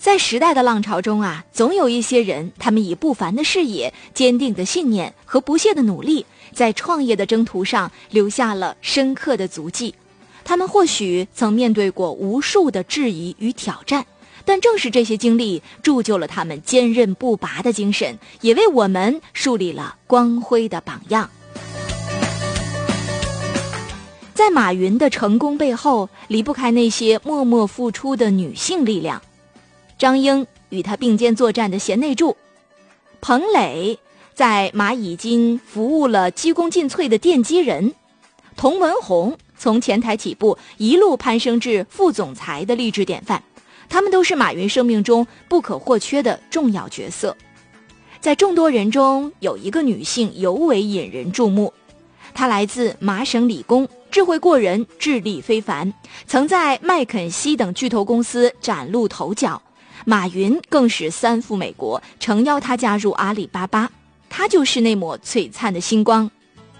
在时代的浪潮中啊，总有一些人，他们以不凡的视野、坚定的信念和不懈的努力，在创业的征途上留下了深刻的足迹。他们或许曾面对过无数的质疑与挑战，但正是这些经历铸就了他们坚韧不拔的精神，也为我们树立了光辉的榜样。在马云的成功背后，离不开那些默默付出的女性力量。张英与他并肩作战的贤内助，彭磊在蚂蚁金服务了鞠躬尽瘁的奠基人，童文红从前台起步一路攀升至副总裁的励志典范，他们都是马云生命中不可或缺的重要角色。在众多人中，有一个女性尤为引人注目，她来自麻省理工，智慧过人，智力非凡，曾在麦肯锡等巨头公司崭露头角。马云更是3赴美国，诚邀他加入阿里巴巴，他就是那抹璀璨的星光。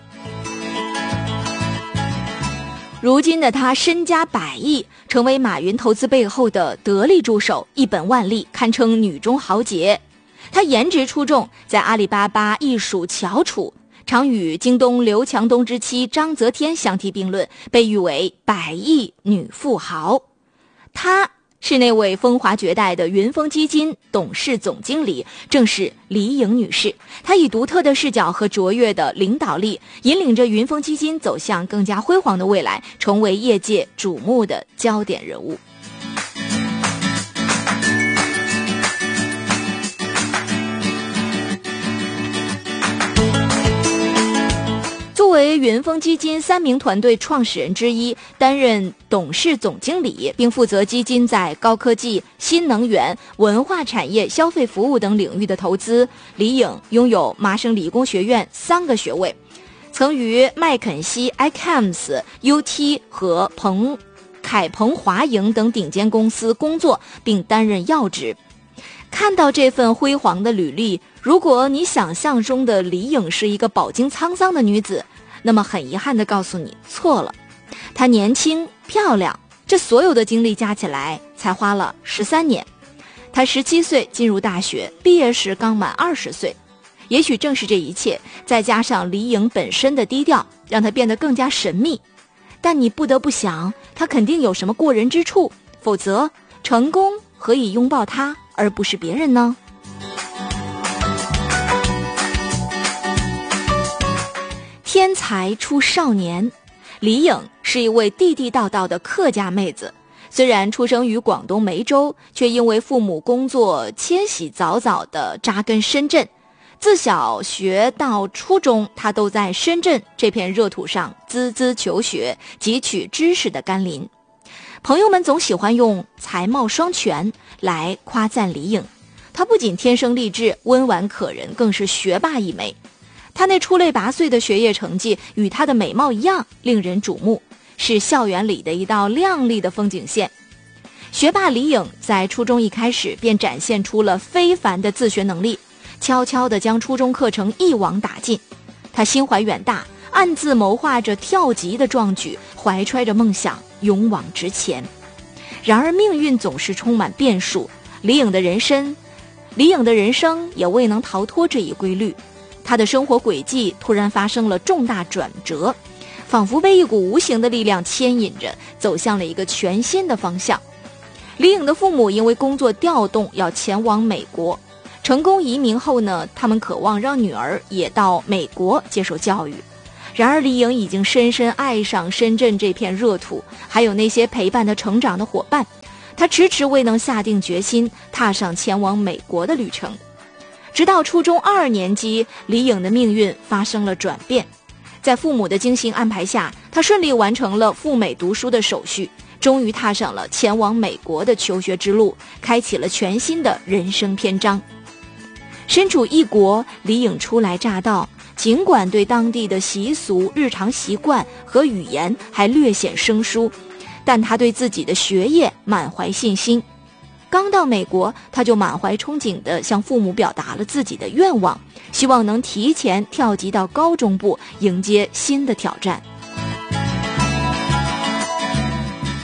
如今的他身家100亿，成为马云投资背后的得力助手，一本万利，堪称女中豪杰。他颜值出众，在阿里巴巴一属翘楚，常与京东刘强东之妻章泽天相提并论，被誉为100亿女富豪。他是那位风华绝代的云峰基金董事总经理，正是李颖女士。她以独特的视角和卓越的领导力，引领着云峰基金走向更加辉煌的未来，成为业界瞩目的焦点人物。作为云峰基金3名团队创始人之一，担任董事总经理，并负责基金在高科技、新能源、文化产业、消费服务等领域的投资。李颖拥有麻省理工学院3个学位，曾于麦肯锡、ICAMS、UT 和凯鹏华盈等顶尖公司工作，并担任要职。看到这份辉煌的履历，如果你想象中的李颖是一个饱经沧桑的女子，那么很遗憾地告诉你错了。她年轻漂亮，这所有的经历加起来才花了13年。她17岁进入大学，毕业时刚满20岁。也许正是这一切，再加上李颖本身的低调，让她变得更加神秘。但你不得不想，她肯定有什么过人之处，否则成功何以拥抱她而不是别人呢？天才出少年，李颖是一位地地道道的客家妹子。虽然出生于广东梅州，却因为父母工作迁徙，早早地扎根深圳。自小学到初中，她都在深圳这片热土上孜孜求学，汲取知识的甘霖。朋友们总喜欢用才貌双全来夸赞李颖，她不仅天生丽质、温婉可人，更是学霸一枚。她那出类拔萃的学业成绩与她的美貌一样令人瞩目，是校园里的一道亮丽的风景线。学霸李颖在初中一开始便展现出了非凡的自学能力，悄悄地将初中课程一网打尽。她心怀远大，暗自谋划着跳级的壮举，怀揣着梦想勇往直前。然而命运总是充满变数，李颖的人生也未能逃脱这一规律。她的生活轨迹突然发生了重大转折，仿佛被一股无形的力量牵引着，走向了一个全新的方向。李颖的父母因为工作调动要前往美国，成功移民后呢，他们渴望让女儿也到美国接受教育。然而李颖已经深深爱上深圳这片热土，还有那些陪伴她成长的伙伴，她迟迟未能下定决心踏上前往美国的旅程。直到初中2年级，李颖的命运发生了转变。在父母的精心安排下，她顺利完成了赴美读书的手续，终于踏上了前往美国的求学之路，开启了全新的人生篇章。身处异国，李颖初来乍到，尽管对当地的习俗、日常习惯和语言还略显生疏，但她对自己的学业满怀信心。刚到美国，他就满怀憧憬地向父母表达了自己的愿望，希望能提前跳级到高中部，迎接新的挑战。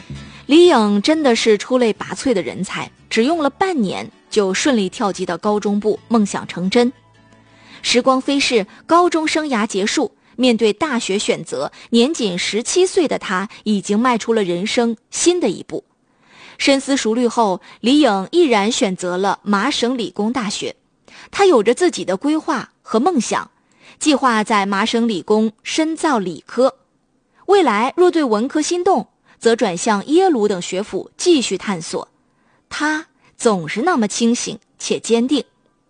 李颖真的是出类拔萃的人才，只用了半年就顺利跳级到高中部，梦想成真。时光飞逝，高中生涯结束，面对大学选择，年仅17岁的他已经迈出了人生新的一步。深思熟虑后，李颖毅然选择了麻省理工大学。他有着自己的规划和梦想，计划在麻省理工深造理科。未来若对文科心动，则转向耶鲁等学府继续探索。他总是那么清醒且坚定。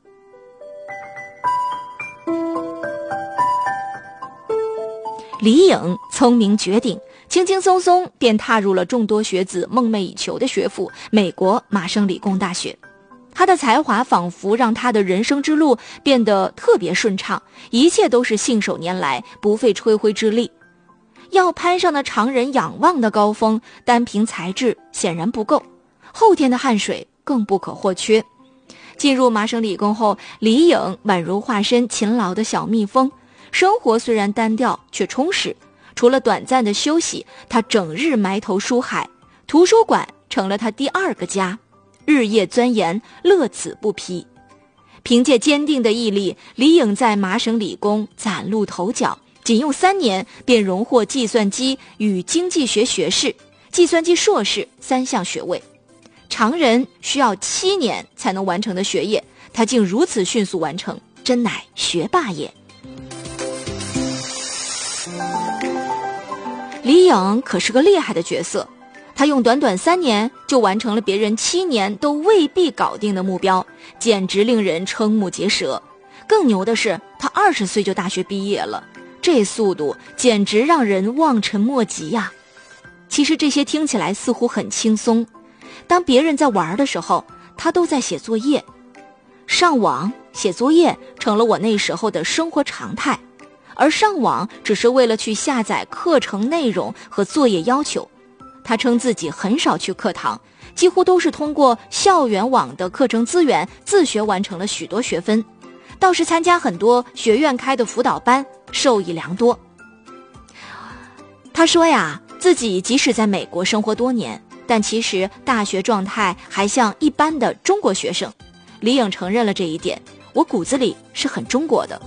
李颖聪明绝顶，轻轻松松便踏入了众多学子梦寐以求的学府美国麻省理工大学。他的才华仿佛让他的人生之路变得特别顺畅，一切都是信手拈来，不费吹灰之力。要攀上那常人仰望的高峰，单凭才智显然不够，后天的汗水更不可或缺。进入麻省理工后，李颖宛如化身勤劳的小蜜蜂，生活虽然单调却充实。除了短暂的休息，他整日埋头书海，图书馆成了他第二个家，日夜钻研，乐此不疲。凭借坚定的毅力，李颖在麻省理工崭露头角，仅用3年便荣获计算机与经济学学士、计算机硕士3项学位。常人需要7年才能完成的学业，他竟如此迅速完成，真乃学霸也。李颖可是个厉害的角色，他用短短3年就完成了别人7年都未必搞定的目标，简直令人瞠目结舌。更牛的是，他20岁就大学毕业了，这速度简直让人望尘莫及呀。其实这些听起来似乎很轻松，当别人在玩的时候，他都在写作业。上网写作业成了我那时候的生活常态，而上网只是为了去下载课程内容和作业要求。他称自己很少去课堂，几乎都是通过校园网的课程资源自学完成了许多学分，倒是参加很多学院开的辅导班，受益良多。他说呀，自己即使在美国生活多年，但其实大学状态还像一般的中国学生。李颖承认了这一点，我骨子里是很中国的。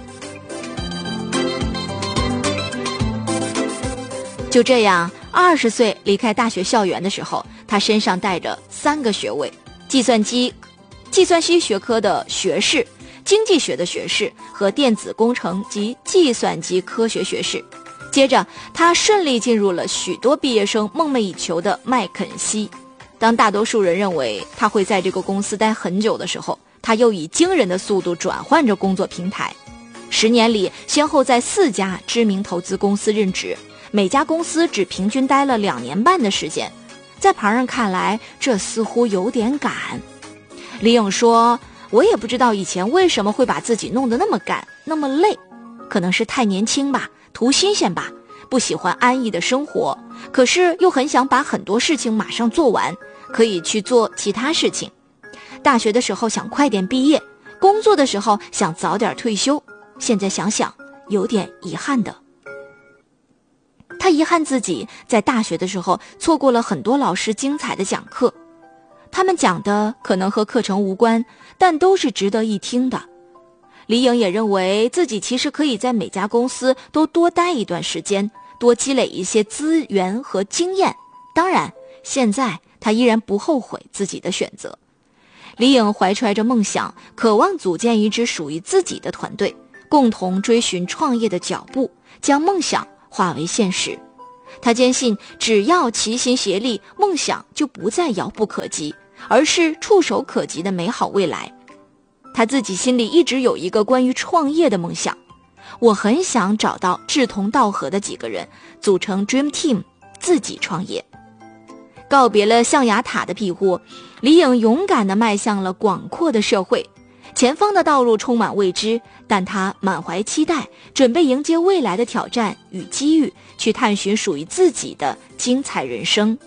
就这样，20岁离开大学校园的时候，他身上带着3个学位：计算机学科的学士、经济学的学士和电子工程及计算机科学学士。接着他顺利进入了许多毕业生梦寐以求的麦肯锡。当大多数人认为他会在这个公司待很久的时候，他又以惊人的速度转换着工作平台。10年里，先后在4家知名投资公司任职，每家公司只平均待了2年半的时间。在旁人看来，这似乎有点赶。李颖说，我也不知道以前为什么会把自己弄得那么赶那么累，可能是太年轻吧，图新鲜吧，不喜欢安逸的生活，可是又很想把很多事情马上做完，可以去做其他事情。大学的时候想快点毕业，工作的时候想早点退休，现在想想有点遗憾的。他遗憾自己在大学的时候错过了很多老师精彩的讲课，他们讲的可能和课程无关，但都是值得一听的。李颖也认为自己其实可以在每家公司都多待一段时间，多积累一些资源和经验。当然，现在他依然不后悔自己的选择。李颖怀揣着梦想，渴望组建一支属于自己的团队，共同追寻创业的脚步，将梦想化为现实。他坚信，只要齐心协力，梦想就不再遥不可及，而是触手可及的美好未来。他自己心里一直有一个关于创业的梦想，我很想找到志同道合的几个人，组成 Dream Team， 自己创业。告别了象牙塔的庇护，李颖勇敢地迈向了广阔的社会。前方的道路充满未知，但他满怀期待，准备迎接未来的挑战与机遇，去探寻属于自己的精彩人生。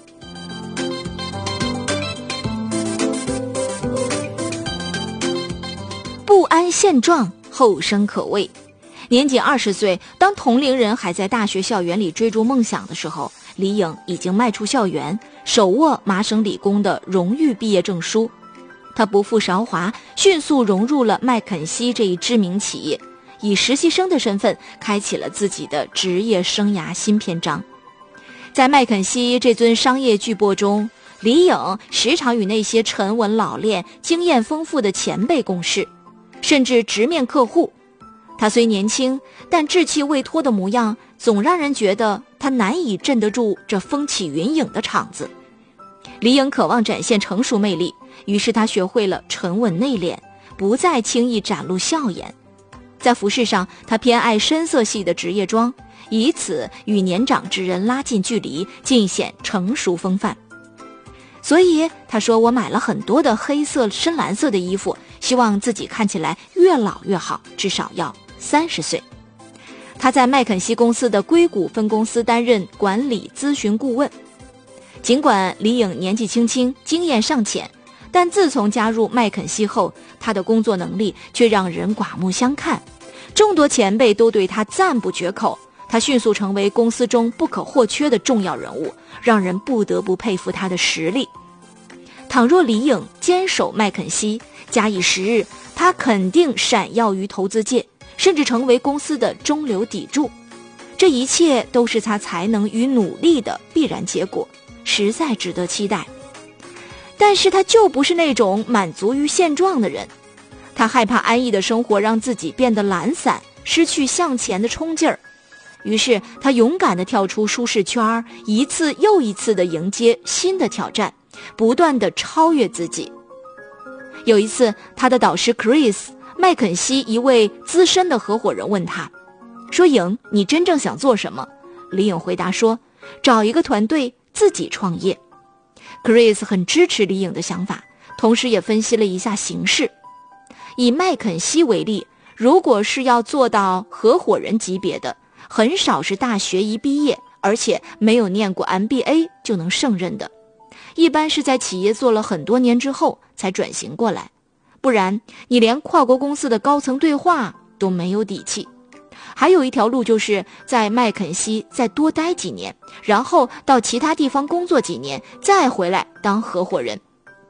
不安现状，后生可畏。年仅20岁，当同龄人还在大学校园里追逐梦想的时候， 李颖已经迈出校园，手握麻省理工的荣誉毕业证书。他不负韶华，迅速融入了麦肯锡这一知名企业，以实习生的身份开启了自己的职业生涯新篇章。在麦肯锡这尊商业巨擘中，李颖时常与那些沉稳老练、经验丰富的前辈共事，甚至直面客户。他虽年轻，但志气未脱的模样总让人觉得他难以镇得住这风起云涌的场子。李颖渴望展现成熟魅力，于是他学会了沉稳内敛，不再轻易展露笑颜。在服饰上，他偏爱深色系的职业装，以此与年长之人拉近距离，尽显成熟风范。所以他说，我买了很多的黑色、深蓝色的衣服，希望自己看起来越老越好，至少要30岁。他在麦肯锡公司的硅谷分公司担任管理咨询顾问。尽管李颖年纪轻轻，经验尚浅，但自从加入麦肯锡后，他的工作能力却让人刮目相看，众多前辈都对他赞不绝口。他迅速成为公司中不可或缺的重要人物，让人不得不佩服他的实力。倘若李颖坚守麦肯锡，假以时日，他肯定闪耀于投资界，甚至成为公司的中流砥柱。这一切都是他才能与努力的必然结果，实在值得期待。但是他就不是那种满足于现状的人，他害怕安逸的生活让自己变得懒散，失去向前的冲劲儿。于是他勇敢地跳出舒适圈，一次又一次地迎接新的挑战，不断地超越自己。有一次，他的导师 Chris， 麦肯锡一位资深的合伙人问他说，颖，你真正想做什么？李颖回答说，找一个团队自己创业。 Chris 很支持李颖的想法，同时也分析了一下形势。以麦肯锡为例，如果是要做到合伙人级别的，很少是大学一毕业而且没有念过 MBA 就能胜任的，一般是在企业做了很多年之后才转型过来，不然你连跨国公司的高层对话都没有底气。还有一条路就是在麦肯锡再多待几年，然后到其他地方工作几年，再回来当合伙人。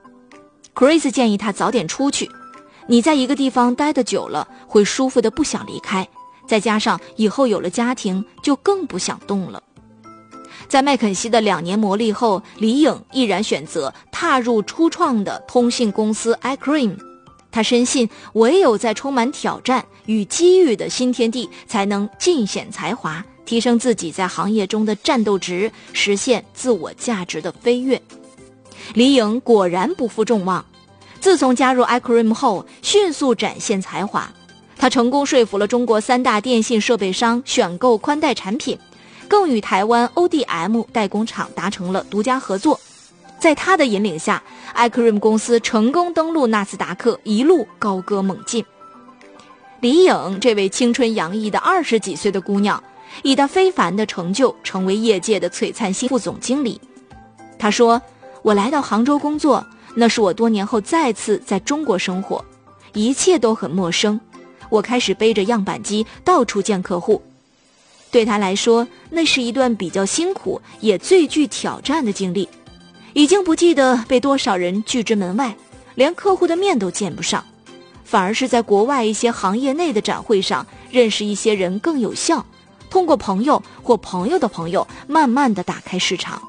Chris 建议他早点出去，你在一个地方待得久了，会舒服的不想离开，再加上以后有了家庭，就更不想动了。在麦肯锡的2年磨砺后，李颖毅然选择踏入初创的通信公司 iCream。 他深信唯有在充满挑战与机遇的新天地，才能尽显才华，提升自己在行业中的战斗值，实现自我价值的飞跃。李颖果然不负众望，自从加入 iCream 后，迅速展现才华。他成功说服了中国3大电信设备商选购宽带产品，更与台湾 ODM 代工厂达成了独家合作。在他的引领下， iCream 公司成功登陆纳斯达克，一路高歌猛进。李颖这位青春洋溢的20几岁的姑娘，以她非凡的成就成为业界的璀璨新副总经理。她说，我来到杭州工作，那是我多年后再次在中国生活，一切都很陌生，我开始背着样板机到处见客户。对她来说，那是一段比较辛苦也最具挑战的经历，已经不记得被多少人拒之门外，连客户的面都见不上，反而是在国外一些行业内的展会上认识一些人更有效，通过朋友或朋友的朋友，慢慢地打开市场。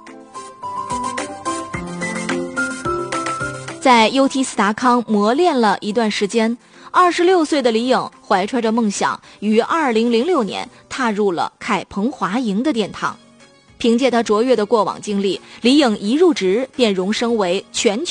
在 UT 斯达康磨练了一段时间，26岁的李颖怀揣着梦想，于2006年踏入了凯鹏华盈的殿堂。凭借他卓越的过往经历，李颖一入职便荣升为全球